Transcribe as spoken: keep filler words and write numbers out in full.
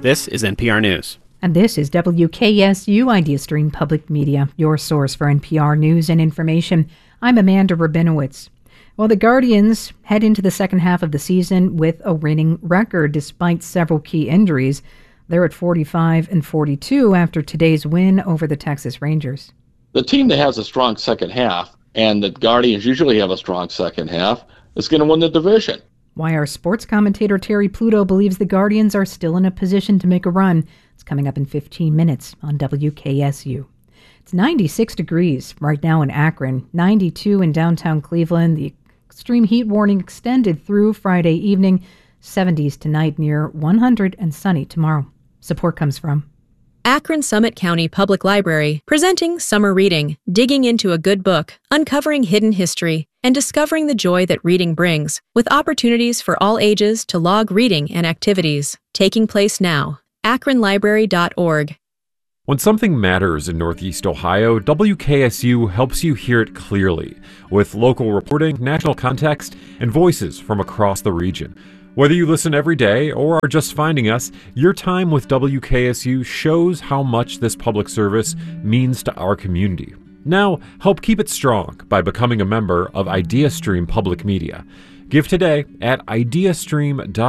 This is N P R News. And this is W K S U IdeaStream Public Media, your source for N P R news and information. I'm Amanda Rabinowitz. Well, the Guardians head into the second half of the season with a winning record despite several key injuries. They're at forty-five and forty-two after today's win over the Texas Rangers. The team that has a strong second half, and the Guardians usually have a strong second half, is going to win the division. Why our sports commentator Terry Pluto believes the Guardians are still in a position to make a run. It's coming up in fifteen minutes on W K S U. It's ninety-six degrees right now in Akron, ninety-two in downtown Cleveland. The extreme heat warning extended through Friday evening, seventies tonight, near one hundred, and sunny tomorrow. Support comes from Akron Summit County Public Library, presenting Summer Reading, digging into a good book, uncovering hidden history, and discovering the joy that reading brings, with opportunities for all ages to log reading and activities. Taking place now. akron library dot org. When something matters in Northeast Ohio, W K S U helps you hear it clearly, with local reporting, national context, and voices from across the region. Whether you listen every day or are just finding us, your time with W K S U shows how much this public service means to our community. Now, help keep it strong by becoming a member of IdeaStream Public Media. Give today at ideastream dot